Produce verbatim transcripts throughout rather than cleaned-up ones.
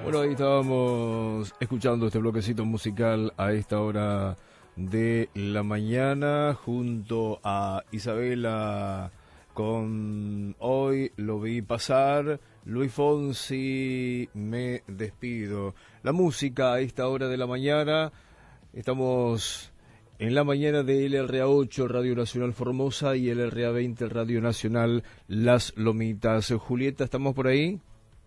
Bueno, ahí estábamos escuchando este bloquecito musical a esta hora de la mañana junto a Isabela con Hoy lo vi pasar, Luis Fonsi, Me despido. La música a esta hora de la mañana, estamos en la mañana de L R A ocho, Radio Nacional Formosa, y L R A veinte, Radio Nacional Las Lomitas. Julieta, ¿estamos por ahí?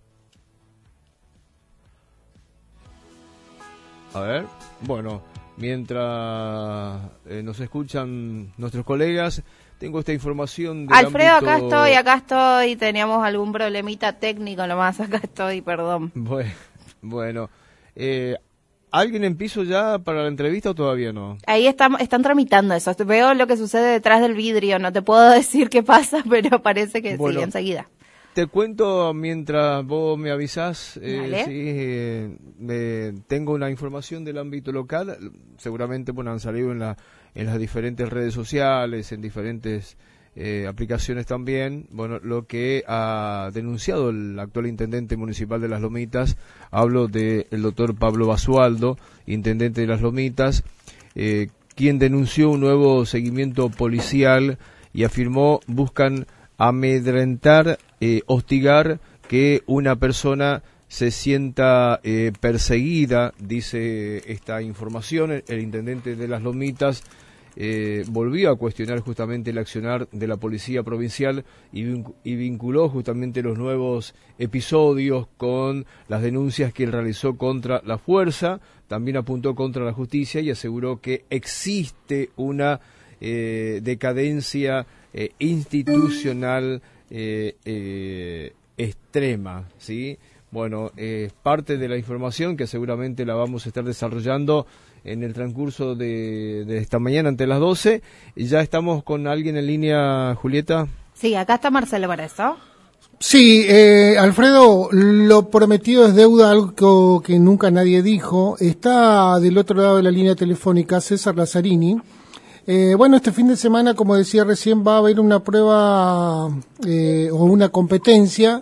A ver, bueno, mientras eh, nos escuchan nuestros colegas, tengo esta información del Alfredo, ámbito... acá estoy, acá estoy, teníamos algún problemita técnico nomás, acá estoy, perdón. Bueno, bueno eh, ¿alguien en piso ya para la entrevista o todavía no? Ahí están, están tramitando eso, veo lo que sucede detrás del vidrio, no te puedo decir qué pasa, pero parece que bueno, sí, enseguida. Te cuento mientras vos me avisás, eh, sí, eh, eh, tengo una información del ámbito local, seguramente bueno, han salido en, la, en las diferentes redes sociales, en diferentes eh, aplicaciones también, bueno, lo que ha denunciado el actual intendente municipal de Las Lomitas, hablo del doctor Pablo Basualdo, intendente de Las Lomitas, eh, quien denunció un nuevo seguimiento policial y afirmó buscan amedrentar, eh, hostigar, que una persona se sienta eh, perseguida, dice esta información. El, el intendente de Las Lomitas eh, volvió a cuestionar justamente el accionar de la policía provincial y, vinc y vinculó justamente los nuevos episodios con las denuncias que él realizó contra la fuerza, también apuntó contra la justicia y aseguró que existe una eh, decadencia Eh, institucional eh, eh, extrema, ¿sí? Bueno, es eh, parte de la información que seguramente la vamos a estar desarrollando en el transcurso de, de esta mañana ante las doce. ¿Ya estamos con alguien en línea, Julieta? Sí, acá está Marcelo para eso. Sí, eh, Alfredo, lo prometido es deuda, algo que nunca nadie dijo. Está del otro lado de la línea telefónica César Lazzarini. Eh, bueno, este fin de semana, como decía recién, va a haber una prueba eh, o una competencia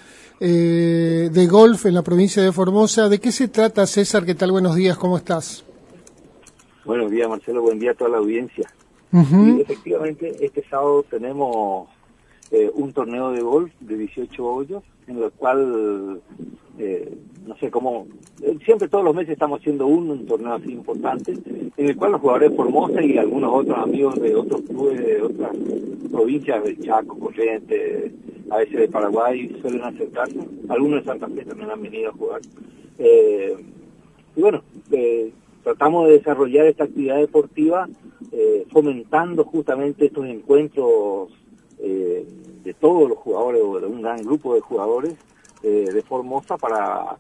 eh, de golf en la provincia de Formosa. ¿De qué se trata, César? ¿Qué tal? Buenos días, ¿cómo estás? Buenos días, Marcelo, buen día a toda la audiencia. Uh-huh. Y efectivamente, este sábado tenemos eh, un torneo de golf de dieciocho hoyos, en el cual, eh, no sé cómo, eh, siempre todos los meses estamos haciendo un, un torneo así importante, en el cual los jugadores de Formosa y algunos otros amigos de otros clubes de otras provincias, de Chaco, Corrientes, a veces de Paraguay, suelen acercarse. Algunos de Santa Fe también han venido a jugar. Eh, y bueno, eh, tratamos de desarrollar esta actividad deportiva eh, fomentando justamente estos encuentros eh, de todos los jugadores o de un gran grupo de jugadores eh, de Formosa para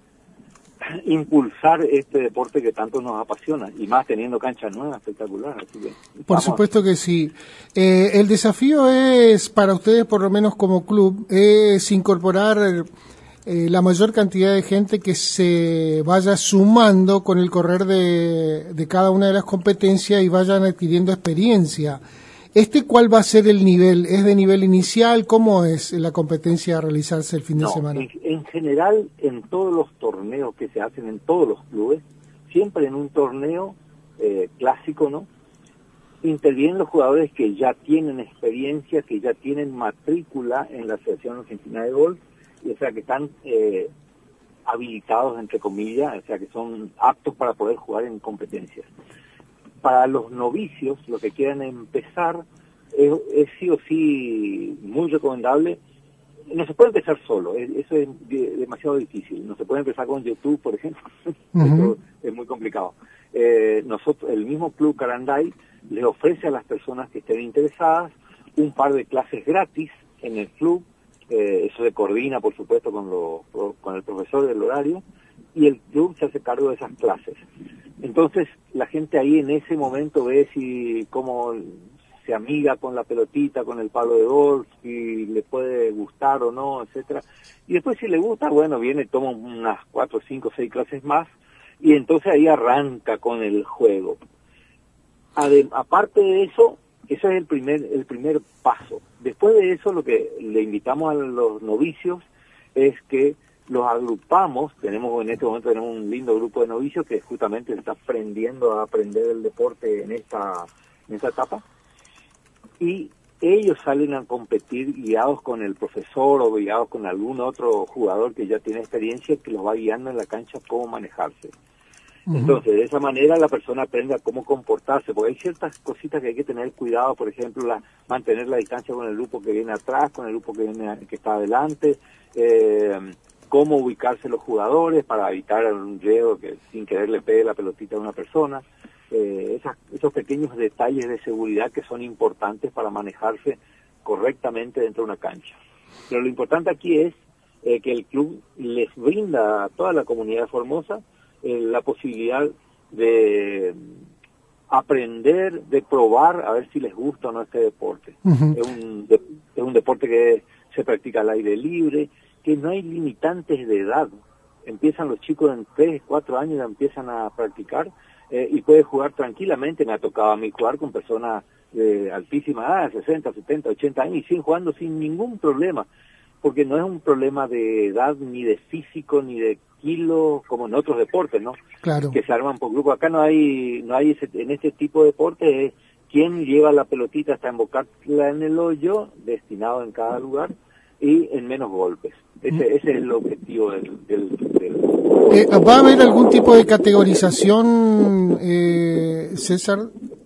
impulsar este deporte que tanto nos apasiona y más teniendo canchas nuevas espectaculares. Así que por supuesto que sí. Eh, el desafío es para ustedes, por lo menos como club, es incorporar eh, la mayor cantidad de gente que se vaya sumando con el correr de, de cada una de las competencias y vayan adquiriendo experiencia. ¿Este cuál va a ser el nivel? ¿Es de nivel inicial? ¿Cómo es la competencia a realizarse el fin de no, semana? En, en general, en todos los torneos que se hacen en todos los clubes, siempre en un torneo eh, clásico, ¿no? Intervienen los jugadores que ya tienen experiencia, que ya tienen matrícula en la Asociación Argentina de Golf, y, o sea, que están eh, habilitados, entre comillas, o sea, que son aptos para poder jugar en competencias. Para los novicios, los que quieran empezar, es, es sí o sí muy recomendable. No se puede empezar solo, es, eso es de, demasiado difícil. No se puede empezar con YouTube, por ejemplo. Uh-huh. Eso es muy complicado. Eh, nosotros, el mismo Club Caranday le ofrece a las personas que estén interesadas un par de clases gratis en el club. Eh, eso se coordina, por supuesto, con, lo, con el profesor del horario, y el club se hace cargo de esas clases. Entonces, la gente ahí en ese momento ve si cómo se amiga con la pelotita, con el palo de golf, si le puede gustar o no, etcétera. Y después, si le gusta, bueno, viene, toma unas cuatro, cinco, seis clases más, y entonces ahí arranca con el juego. Adem- aparte de eso, ese es el primer, el primer paso. Después de eso, lo que le invitamos a los novicios es que los agrupamos, tenemos en este momento tenemos un lindo grupo de novicios que justamente está aprendiendo a aprender el deporte en esta, en esta etapa, y ellos salen a competir guiados con el profesor o guiados con algún otro jugador que ya tiene experiencia, que los va guiando en la cancha cómo manejarse. Uh-huh. Entonces, de esa manera la persona aprende a cómo comportarse, porque hay ciertas cositas que hay que tener cuidado, por ejemplo, la, mantener la distancia con el grupo que viene atrás, con el grupo que viene que está adelante, eh, cómo ubicarse los jugadores para evitar un riesgo que sin querer le pegue la pelotita a una persona. Eh, esas, esos pequeños detalles de seguridad que son importantes para manejarse correctamente dentro de una cancha. Pero lo importante aquí es eh, que el club les brinda a toda la comunidad de Formosa eh, la posibilidad de aprender, de probar, a ver si les gusta o no este deporte. Uh-huh. Es un, de, es un deporte que se practica al aire libre, que no hay limitantes de edad. Empiezan los chicos en tres, cuatro años, ya empiezan a practicar, Eh, y puede jugar tranquilamente. Me ha tocado a mí jugar con personas de altísima edad, sesenta, setenta, ochenta años, y siguen jugando sin ningún problema, porque no es un problema de edad, ni de físico, ni de kilos, como en otros deportes, ¿no? Claro. Que se arman por grupo. Acá no hay, no hay ese, en este tipo de deporte, es quien lleva la pelotita hasta embocarla en el hoyo, destinado en cada lugar, y en menos golpes. Ese, ese es el objetivo del... del, del... Eh, ¿Va a haber algún tipo de categorización, eh, César?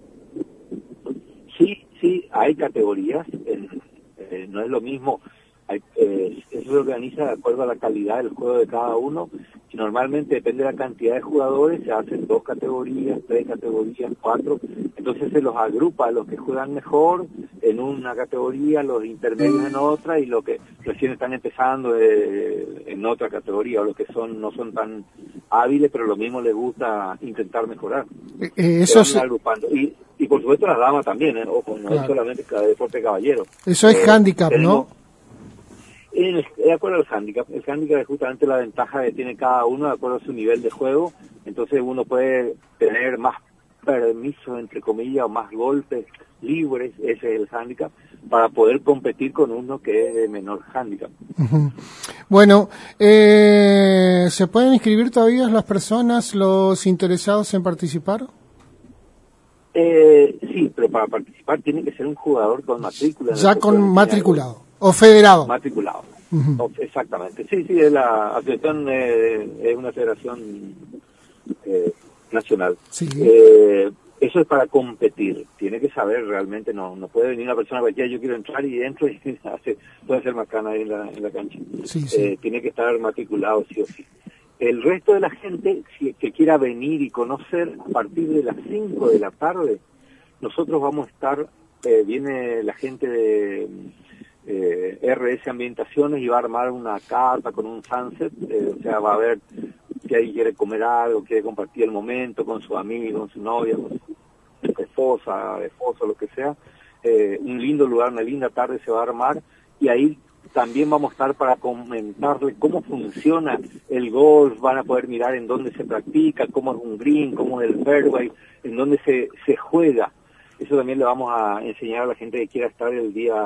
Sí, sí, hay categorías. Eh, eh, no es lo mismo. Hay, eh, eso se organiza de acuerdo a la calidad del juego de cada uno. Y normalmente depende de la cantidad de jugadores, se hacen dos categorías, tres categorías, cuatro. Entonces se los agrupa a los que juegan mejor en una categoría, los intermedios en otra, y los que recién están empezando eh, en otra categoría, o los que son no son tan hábiles, pero lo mismo les gusta intentar mejorar. Eh, eso se van agrupando. Y, y por supuesto las damas también, ¿eh? Ojo, no claro. Es solamente cada deporte caballero. Eso es eh, handicap, tenemos, ¿no? En el, de acuerdo al handicap. El handicap es justamente la ventaja que tiene cada uno de acuerdo a su nivel de juego. Entonces uno puede tener más permisos, entre comillas, o más golpes libres, ese es el handicap, para poder competir con uno que es de menor handicap. Uh-huh. Bueno, eh, ¿se pueden inscribir todavía las personas, los interesados en participar? Eh, sí, pero para participar tiene que ser un jugador con matrícula. Ya con matriculado. O federado. Matriculado. Uh-huh. O, exactamente. Sí, sí, es la asociación eh, es una federación eh, nacional. Sí. Eh, eso es para competir. Tiene que saber realmente, no no puede venir una persona que yo quiero entrar y entro y hace, puede hacer macana ahí en la, en la cancha. Sí, sí. Eh, tiene que estar matriculado sí o sí. El resto de la gente si, que quiera venir y conocer, a partir de las cinco de la tarde, nosotros vamos a estar, eh, viene la gente de Eh, R S Ambientaciones y va a armar una carta con un sunset, eh, o sea, va a ver si ahí quiere comer algo, quiere compartir el momento con su amigo, con su novia, con su esposa, esposo, lo que sea. Eh, un lindo lugar, una linda tarde se va a armar, y ahí también vamos a estar para comentarle cómo funciona el golf, van a poder mirar en dónde se practica, cómo es un green, cómo es el fairway, en dónde se, se juega. Eso también le vamos a enseñar a la gente que quiera estar el día...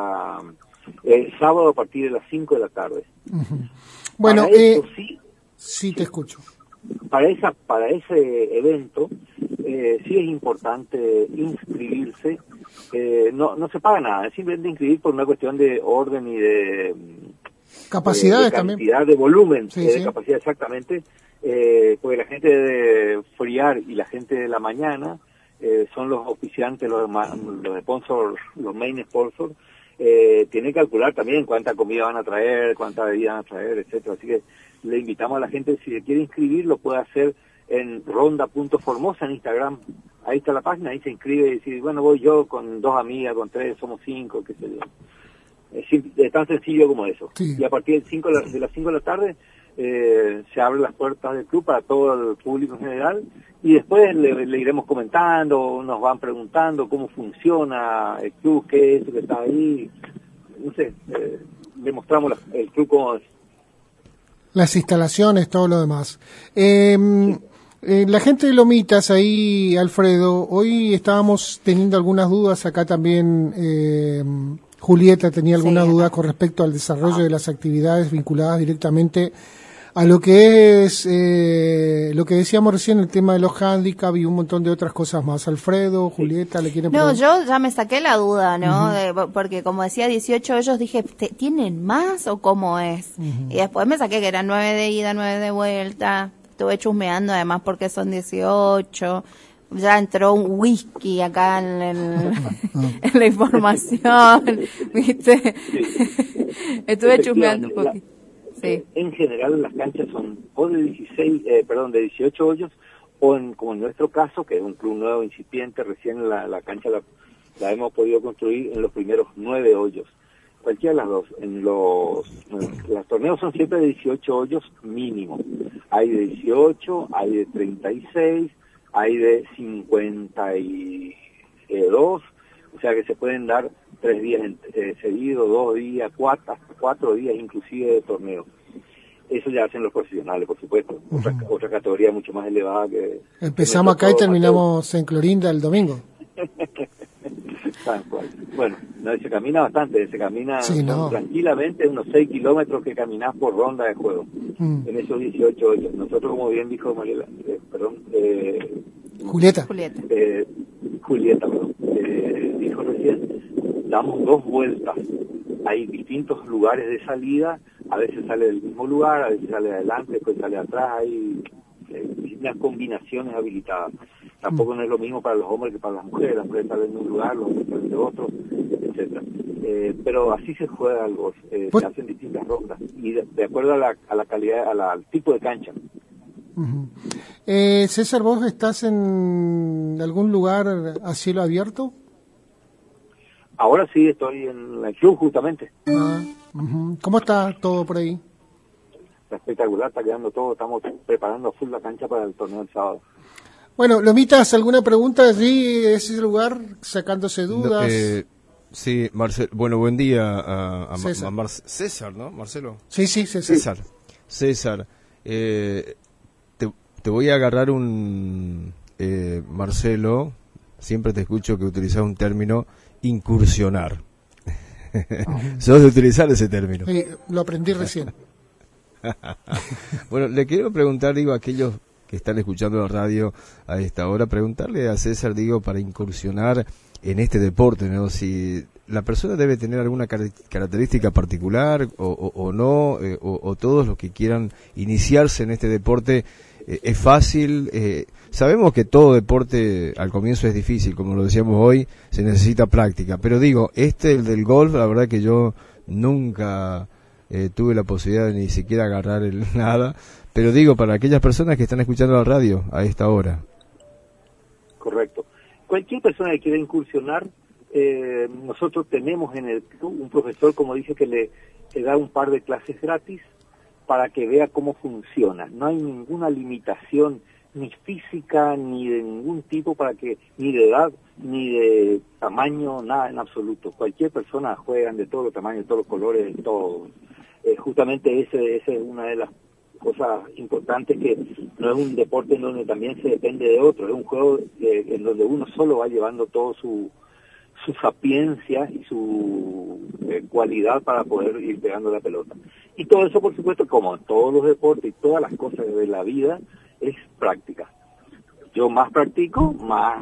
El sábado a partir de las cinco de la tarde. Uh-huh. Bueno, para eh, eso, sí, sí te escucho. Para esa, para ese evento eh, sí es importante inscribirse. Eh, no, no se paga nada, es simplemente inscribir por una cuestión de orden y de capacidades de, de también, cantidad de volumen, sí, eh, de sí. capacidad exactamente, eh, porque la gente de Friar y la gente de la mañana eh, son los oficiantes, los, los sponsors, los main sponsors. Eh, tiene que calcular también cuánta comida van a traer, cuánta bebida van a traer, etcétera. Así que le invitamos a la gente, si se quiere inscribir, lo puede hacer en ronda punto formosa en Instagram. Ahí está la página, ahí se inscribe y dice, bueno, voy yo con dos amigas, con tres, somos cinco, qué sé yo. Es, es tan sencillo como eso. Sí. Y a partir de, cinco de, la, de las cinco de la tarde eh, se abren las puertas del club para todo el público en general, y después le, le iremos comentando, nos van preguntando cómo funciona el club, qué es lo que está ahí, no sé, eh, le mostramos la, el club cómo es. Las instalaciones, todo lo demás. Eh, sí. eh, la gente de Lomitas ahí, Alfredo, hoy estábamos teniendo algunas dudas, acá también eh, Julieta tenía algunas sí, dudas con respecto al desarrollo ah. de las actividades vinculadas directamente a lo que es eh, lo que decíamos recién, el tema de los handicaps y un montón de otras cosas más. Alfredo, Julieta, ¿le quieren No, preguntar? yo ya me saqué la duda, ¿no? Uh-huh. de, porque como decía dieciocho hoyos, dije, ¿tienen más o cómo es? Uh-huh. Y después me saqué que eran nueve de ida, nueve de vuelta. Estuve chusmeando además porque son dieciocho. Ya entró un whisky acá en, el, en la información, ¿viste? Sí. Estuve chusmeando un poquito. Sí. En general las canchas son o de dieciséis, eh, perdón, de dieciocho hoyos, o en, como en nuestro caso, que es un club nuevo, incipiente, recién la, la cancha la, la hemos podido construir en los primeros nueve hoyos. Cualquiera de las dos. En los, en los torneos son siempre de dieciocho hoyos mínimo. Hay de dieciocho, hay de treinta y seis, hay de cincuenta y dos, o sea que se pueden dar tres días eh, seguidos, dos días, cuatro, hasta cuatro días inclusive de torneo. Eso ya hacen los profesionales, por supuesto. Uh-huh. Otra, otra categoría mucho más elevada que... Empezamos acá y terminamos Mateo. En Clorinda el domingo. Tal cual. Bueno, no, se camina bastante, se camina sí, no. tranquilamente unos seis kilómetros que caminás por ronda de juego, mm. en esos dieciocho hoyos. Nosotros, como bien dijo Mariela, eh, perdón, eh, Julieta, Julieta, eh, Julieta, perdón, eh, dijo recién, damos dos vueltas. Hay distintos lugares de salida, a veces sale del mismo lugar, a veces sale adelante, después sale atrás, hay eh, unas combinaciones habilitadas. Tampoco no es lo mismo para los hombres que para las mujeres, las mujeres salen de un lugar, los hombres salen de otro, etcétera. Eh, pero así se juega el golf, eh, se hacen distintas rondas, y de, de acuerdo a la, a la calidad, a la, al tipo de cancha. Uh-huh. eh, César, ¿vos estás en algún lugar a cielo abierto? Ahora sí, estoy en el club justamente. Ah, uh-huh. ¿Cómo está todo por ahí? Está espectacular, está quedando todo, estamos preparando a full la cancha para el torneo del sábado. Bueno, Lomitas, ¿alguna pregunta allí, ese lugar, sacándose dudas? No, eh, sí, Marcelo, bueno, buen día a, a, César. a Mar César, ¿no, Marcelo? Sí, sí, César. César, César, eh, te, te voy a agarrar un, eh, Marcelo, siempre te escucho que utilizas un término, incursionar. Uh-huh. ¿Sos de utilizar ese término? Sí, lo aprendí recién. Bueno, le quiero preguntar, digo, a aquellos que están escuchando la radio a esta hora, preguntarle a César, digo, para incursionar en este deporte, ¿no? Si la persona debe tener alguna car característica particular o, o, o no, eh, o, o todos los que quieran iniciarse en este deporte, eh, es fácil. Eh, sabemos que todo deporte al comienzo es difícil, como lo decíamos hoy, se necesita práctica, pero digo, este, el del golf, la verdad que yo nunca eh, tuve la posibilidad de ni siquiera agarrar el nada. Pero digo, para aquellas personas que están escuchando la radio a esta hora. Correcto. Cualquier persona que quiera incursionar, eh, nosotros tenemos en el club un profesor, como dice, que le, le da un par de clases gratis para que vea cómo funciona. No hay ninguna limitación, ni física, ni de ningún tipo, para que ni de edad, ni de tamaño, nada en absoluto. Cualquier persona juega de todos los tamaños, de todos los colores, de todo. Eh, justamente ese, ese es una de las cosas importantes, que no es un deporte en donde también se depende de otro, es un juego eh, en donde uno solo va llevando todo su su sapiencia y su eh, cualidad para poder ir pegando la pelota. Y todo eso, por supuesto, como en todos los deportes y todas las cosas de la vida, es práctica. Yo más practico, más